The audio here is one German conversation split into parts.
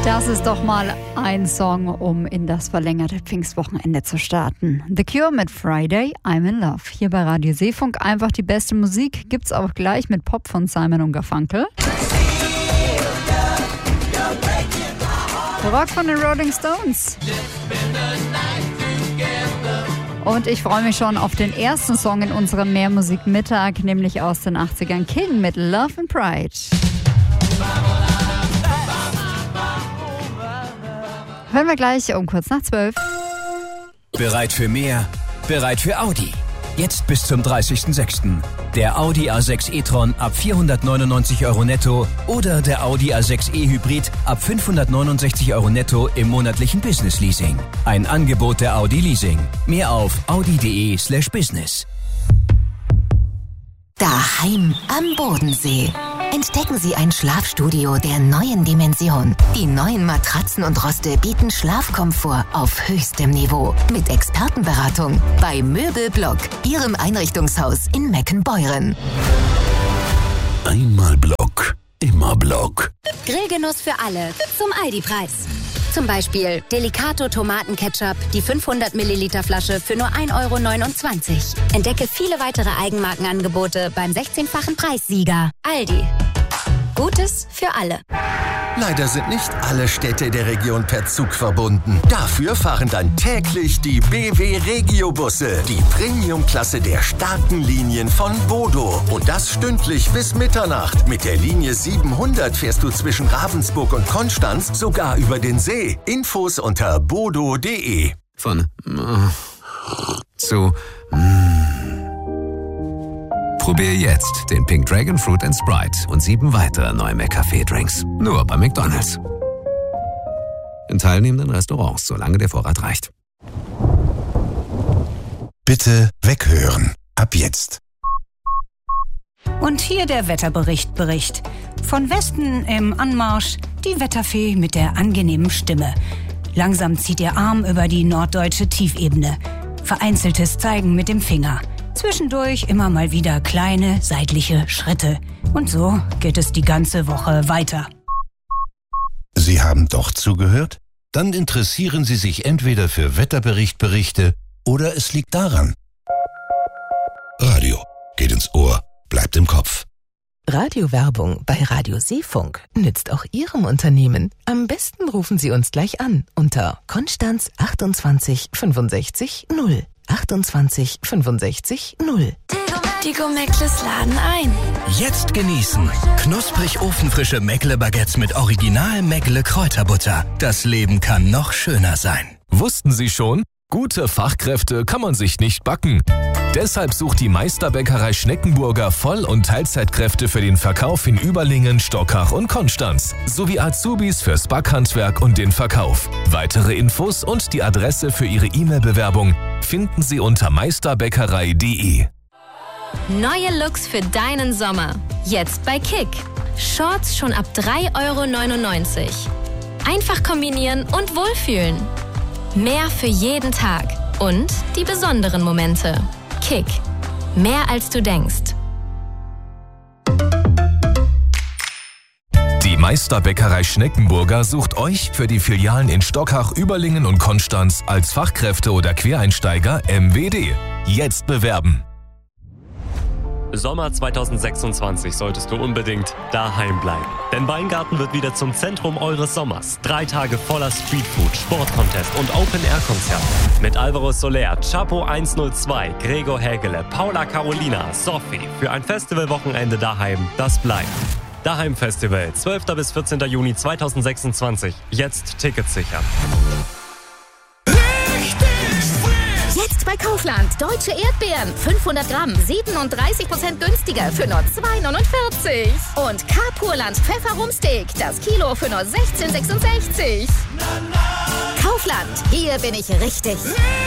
Das ist doch mal ein Song, um in das verlängerte Pfingstwochenende zu starten. The Cure mit Friday, I'm in Love. Hier bei Radio Seefunk einfach die beste Musik. Gibt's auch gleich mit Pop von Simon und Garfunkel. Rock von den Rolling Stones. Und ich freue mich schon auf den ersten Song in unserem Mehrmusikmittag, nämlich aus den 80ern, King mit Love and Pride. Hören wir gleich um kurz nach 12. Bereit für mehr? Bereit für Audi. Jetzt bis zum 30.06. Der Audi A6 e-tron ab 499 € netto oder der Audi A6 e-Hybrid ab 569 € netto im monatlichen Business-Leasing. Ein Angebot der Audi Leasing. Mehr auf audi.de/business. Daheim am Bodensee. Entdecken Sie ein Schlafstudio der neuen Dimension. Die neuen Matratzen und Roste bieten Schlafkomfort auf höchstem Niveau. Mit Expertenberatung bei Möbelblock, Ihrem Einrichtungshaus in Meckenbeuren. Einmal Block, immer Block. Grillgenuss für alle zum Aldi-Preis. Zum Beispiel Delicato Tomatenketchup, die 500 Milliliter Flasche für nur 1,29 €. Entdecke viele weitere Eigenmarkenangebote beim 16-fachen Preissieger. Aldi. Gutes für alle. Leider sind nicht alle Städte der Region per Zug verbunden. Dafür fahren dann täglich die BW Regio-Busse, die Premium-Klasse der starken Linien von Bodo. Und das stündlich bis Mitternacht. Mit der Linie 700 fährst du zwischen Ravensburg und Konstanz sogar über den See. Infos unter bodo.de. Von zu Probier jetzt den Pink Dragon Fruit & Sprite und 7 weitere neue McCafé-Drinks. Nur bei McDonald's. In teilnehmenden Restaurants, solange der Vorrat reicht. Bitte weghören. Ab jetzt. Und hier der Wetterbericht. Von Westen im Anmarsch die Wetterfee mit der angenehmen Stimme. Langsam zieht ihr Arm über die norddeutsche Tiefebene. Vereinzeltes Zeigen mit dem Finger. Zwischendurch immer mal wieder kleine seitliche Schritte. Und so geht es die ganze Woche weiter. Sie haben doch zugehört? Dann interessieren Sie sich entweder für Wetterberichte oder es liegt daran. Radio geht ins Ohr, bleibt im Kopf. Radiowerbung bei Radio Seefunk nützt auch Ihrem Unternehmen. Am besten rufen Sie uns gleich an unter Konstanz 28 65 0. 28 65 0. Die Go-Meckles laden ein. Jetzt genießen. Knusprig ofenfrische Meckle-Baguettes mit Original Meckle-Kräuterbutter. Das Leben kann noch schöner sein. Wussten Sie schon? Gute Fachkräfte kann man sich nicht backen. Deshalb sucht die Meisterbäckerei Schneckenburger Voll- und Teilzeitkräfte für den Verkauf in Überlingen, Stockach und Konstanz. Sowie Azubis fürs Backhandwerk und den Verkauf. Weitere Infos und die Adresse für Ihre E-Mail-Bewerbung finden Sie unter meisterbäckerei.de. Neue Looks für deinen Sommer. Jetzt bei Kick. Shorts schon ab 3,99 €. Einfach kombinieren und wohlfühlen. Mehr für jeden Tag. Und die besonderen Momente. Kick. Mehr als du denkst. Die Meisterbäckerei Schneckenburger sucht euch für die Filialen in Stockach, Überlingen und Konstanz als Fachkräfte oder Quereinsteiger MWD. Jetzt bewerben. Sommer 2026 solltest du unbedingt daheim bleiben. Denn Weingarten wird wieder zum Zentrum eures Sommers. 3 Tage voller Streetfood, Sportcontest und Open-Air-Konzerte. Mit Alvaro Soler, Chapo 102, Gregor Hägele, Paula Carolina, Sophie. Für ein Festivalwochenende daheim, das bleibt. Daheim Festival, 12. bis 14. Juni 2026. Jetzt Tickets sichern. Jetzt bei Kaufland. Deutsche Erdbeeren. 500 Gramm. 37% günstiger für nur 2,49 €. Und K-Purland Pfefferrumsteak. Das Kilo für nur 16,66 €. Kaufland. Hier bin ich richtig.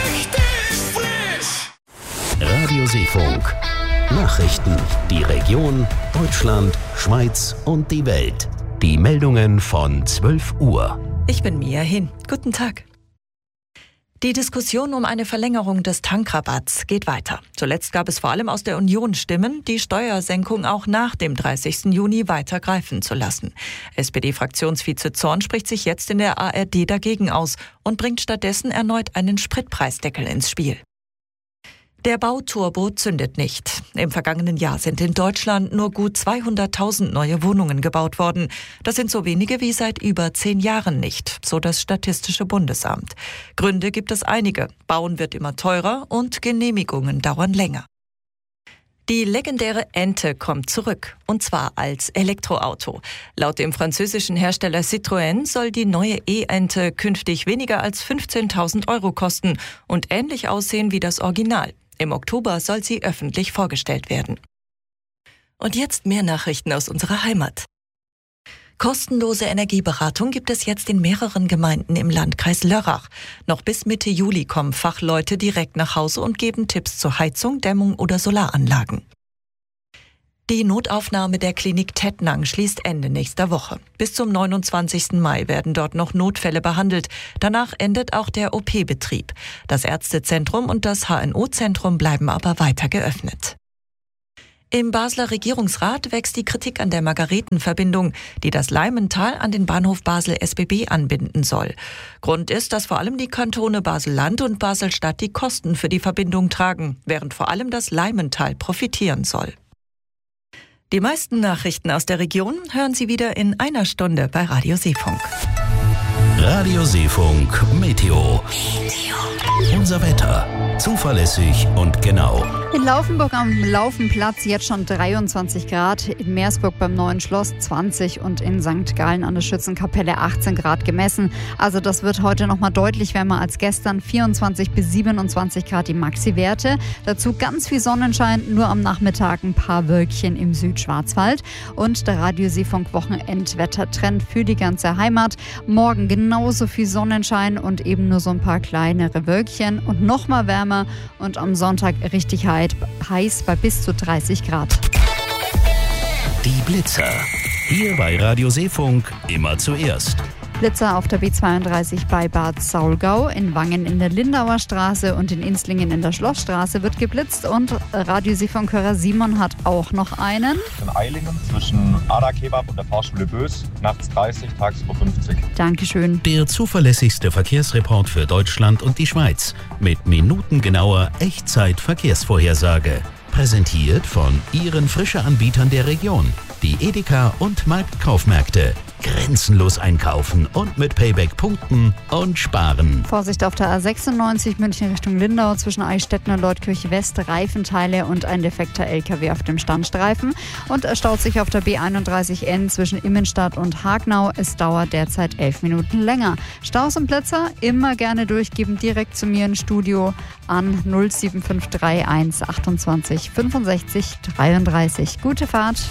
Radio Seefunk. Nachrichten, die Region, Deutschland, Schweiz und die Welt. Die Meldungen von 12 Uhr. Ich bin Mia Hin. Guten Tag. Die Diskussion um eine Verlängerung des Tankrabatts geht weiter. Zuletzt gab es vor allem aus der Union Stimmen, die Steuersenkung auch nach dem 30. Juni weiter greifen zu lassen. SPD-Fraktionsvize Zorn spricht sich jetzt in der ARD dagegen aus und bringt stattdessen erneut einen Spritpreisdeckel ins Spiel. Der Bauturbo zündet nicht. Im vergangenen Jahr sind in Deutschland nur gut 200.000 neue Wohnungen gebaut worden. Das sind so wenige wie seit über 10 Jahren nicht, so das Statistische Bundesamt. Gründe gibt es einige. Bauen wird immer teurer und Genehmigungen dauern länger. Die legendäre Ente kommt zurück, und zwar als Elektroauto. Laut dem französischen Hersteller Citroën soll die neue E-Ente künftig weniger als 15.000 € kosten und ähnlich aussehen wie das Original. Im Oktober soll sie öffentlich vorgestellt werden. Und jetzt mehr Nachrichten aus unserer Heimat. Kostenlose Energieberatung gibt es jetzt in mehreren Gemeinden im Landkreis Lörrach. Noch bis Mitte Juli kommen Fachleute direkt nach Hause und geben Tipps zur Heizung, Dämmung oder Solaranlagen. Die Notaufnahme der Klinik Tettnang schließt Ende nächster Woche. Bis zum 29. Mai werden dort noch Notfälle behandelt. Danach endet auch der OP-Betrieb. Das Ärztezentrum und das HNO-Zentrum bleiben aber weiter geöffnet. Im Basler Regierungsrat wächst die Kritik an der Margaretenverbindung, die das Leimental an den Bahnhof Basel-SBB anbinden soll. Grund ist, dass vor allem die Kantone Basel-Land und Basel-Stadt die Kosten für die Verbindung tragen, während vor allem das Leimental profitieren soll. Die meisten Nachrichten aus der Region hören Sie wieder in einer Stunde bei Radio Seefunk. Radio Seefunk Meteo. Unser Wetter. Zuverlässig und genau. In Laufenburg am Laufenplatz jetzt schon 23 Grad, in Meersburg beim Neuen Schloss 20 und in St. Gallen an der Schützenkapelle 18 Grad gemessen. Also das wird heute nochmal deutlich wärmer als gestern, 24 bis 27 Grad die Maxi-Werte. Dazu ganz viel Sonnenschein, nur am Nachmittag ein paar Wölkchen im Südschwarzwald. Und der Radio Seefunk Wochenendwettertrend für die ganze Heimat. Morgen genauso viel Sonnenschein und eben nur so ein paar kleinere Wölkchen und nochmal wärmer und am Sonntag richtig heiß bei bis zu 30 Grad. Die Blitzer. Hier bei Radio Seefunk immer zuerst. Blitzer auf der B32 bei Bad Saulgau, in Wangen in der Lindauer Straße und in Inslingen in der Schlossstraße wird geblitzt und Radio Seefunk-Hörer Simon hat auch noch einen. In Eilingen zwischen Ada Kebab und der Fahrschule Bös, nachts 30, tagsüber 50. Dankeschön. Der zuverlässigste Verkehrsreport für Deutschland und die Schweiz mit minutengenauer Echtzeit-Verkehrsvorhersage. Präsentiert von Ihren Frische-Anbietern der Region, die Edeka und Marktkaufmärkte. Grenzenlos einkaufen und mit Payback punkten und sparen. Vorsicht auf der A96 München Richtung Lindau zwischen Eichstätten und Leutkirche West, Reifenteile und ein defekter LKW auf dem Standstreifen. Und es staut sich auf der B31N zwischen Immenstadt und Hagnau. Es dauert derzeit 11 Minuten länger. Staus und Blitzer immer gerne durchgeben, direkt zu mir ins Studio an 07531 28 65 33. Gute Fahrt.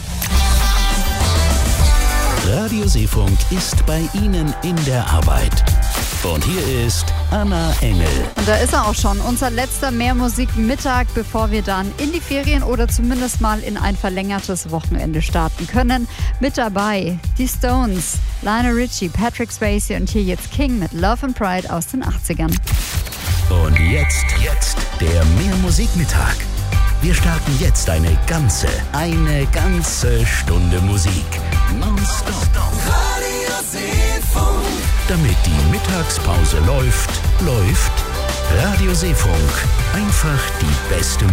Radio Seefunk ist bei Ihnen in der Arbeit. Und hier ist Anna Engel. Und da ist er auch schon, unser letzter Mehrmusik-Mittag, bevor wir dann in die Ferien oder zumindest mal in ein verlängertes Wochenende starten können. Mit dabei die Stones, Lionel Richie, Patrick Swayze und hier jetzt King mit Love and Pride aus den 80ern. Und jetzt der Mehrmusik-Mittag. Wir starten jetzt eine ganze Stunde Musik. Nonstop. Radio Seefunk. Damit die Mittagspause läuft. Radio Seefunk. Einfach die beste